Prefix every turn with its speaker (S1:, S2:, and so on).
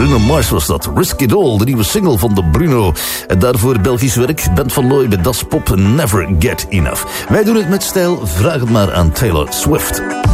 S1: Bruno Mars was dat. Risk It All, de nieuwe single van de Bruno. En daarvoor Belgisch werk. Bent van Looy met Das Pop, Never Get Enough. Wij doen het met stijl. Vraag het maar aan Taylor Swift.